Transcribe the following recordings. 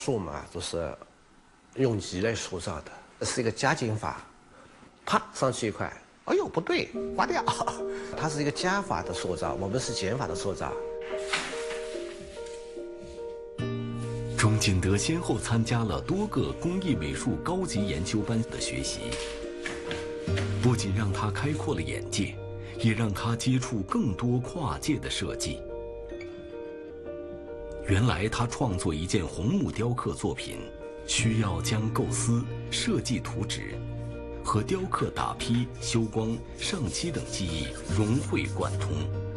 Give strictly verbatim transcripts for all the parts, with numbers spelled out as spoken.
树嘛都是用泥来塑造的，这是一个加减法，啪上去一块，哎呦不对，刮掉。它是一个加法的塑造，我们是减法的塑造。 钟锦德先后参加了多个工艺美术高级研修班的学习，不仅让他开阔了眼界，也让他接触更多跨界的设计。原来他创作一件红木雕刻作品，需要将构思、设计图纸和雕刻打坯、修光、上漆等技艺融会贯通。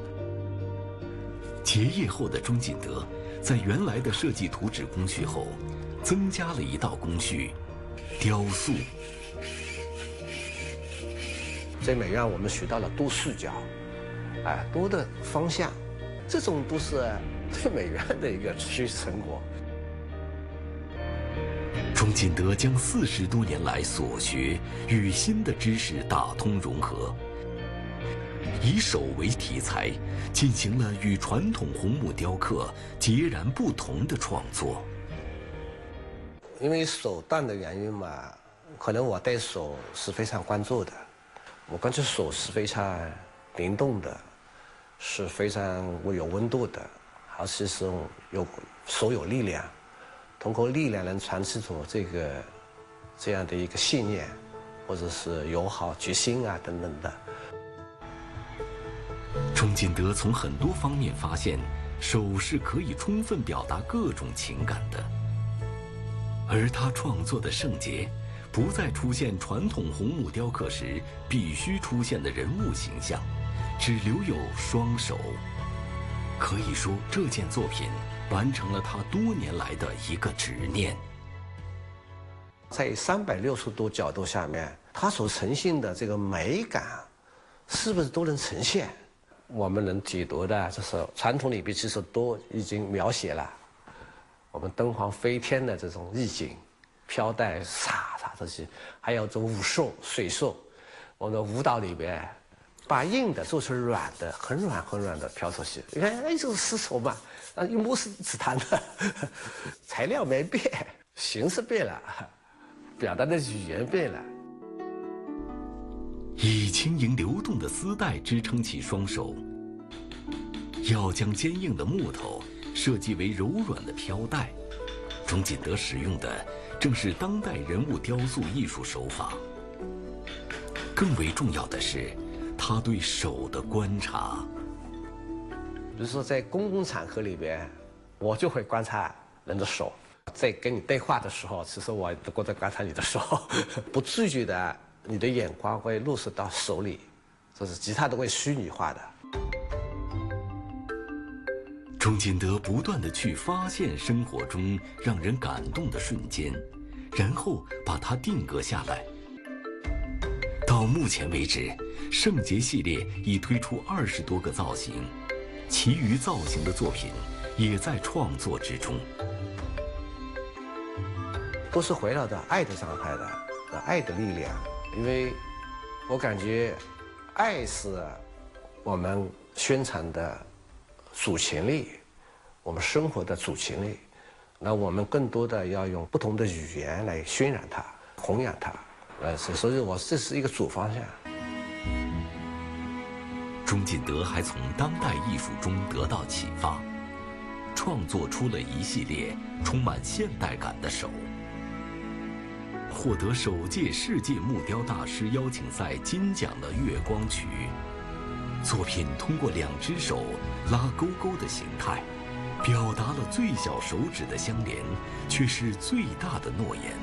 结业后的钟锦德，在原来的设计图纸工序后，增加了一道工序——雕塑。 在美院，我们学到了多视角，哎，多的方向，这种都是对美院的一个学习成果。 钟锦德将四十多年来所学与新的知识打通融合，以手为题材，进行了与传统红木雕刻截然不同的创作。 因为手段的原因嘛，可能我对手是非常关注的，我感觉手是非常灵动的，是非常有温度的，而且是有手有力量，通过力量能传递出这个这样的一个信念，或者是友好、决心啊等等的。 钟锦德从很多方面发现，手是可以充分表达各种情感的。而他创作的圣洁，不再出现传统红木雕刻时必须出现的人物形象，只留有双手。可以说，这件作品完成了他多年来的一个执念。 在三百六十度角度下面，它所呈现的这个美感，是不是都能呈现？我们能解读的，就是传统里边其实都已经描写了我们敦煌飞天的这种意境，飘带、洒洒这些，还有这种武术、水术，我们的舞蹈里边，把硬的做成软的，很软很软的飘出去。你看，哎，这是丝绸嘛，啊，一摸是紫檀的，材料没变，形式变了，表达的语言变了。 以轻盈流动的丝带支撑起双手，要将坚硬的木头设计为柔软的飘带。钟锦德使用的正是当代人物雕塑艺术手法。更为重要的是，他对手的观察。 比如说在公共场合里边，我就会观察人的手。在跟你对话的时候，其实我都在观察你的手，不自觉的，你的眼光会落实到手里，这是其他都会虚拟化的。 钟锦德不断地去发现生活中让人感动的瞬间，然后把它定格下来。到目前为止，圣洁系列已推出二十多个造型，其余造型的作品也在创作之中。 都是围绕着爱的状态的，爱的力量。因为我感觉，爱是我们宣传的主旋律，我们生活的主旋律。那我们更多的要用不同的语言来渲染它、弘扬它。呃，所以我这是一个主方向。 钟锦德还从当代艺术中得到启发，创作出了一系列充满现代感的手。获得首届世界木雕大师邀请赛金奖的月光曲，作品通过两只手拉勾勾的形态，表达了最小手指的相连，却是最大的诺言。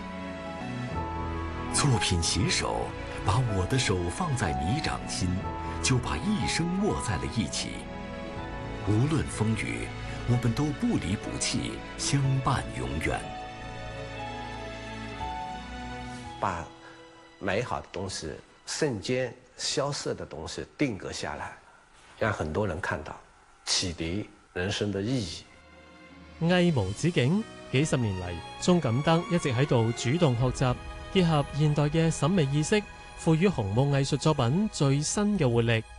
作品携手，把我的手放在你掌心，就把一生握在了一起。无论风雨，我们都不离不弃，相伴永远。 把美好的东西、瞬间消失的东西定格下来，讓很多人看到，啟迪人生的意義。 藝無止境，幾十年嚟，鐘錦德一直喺度主動學習，結合現代嘅審美意識，賦予紅木藝術作品最新嘅活力。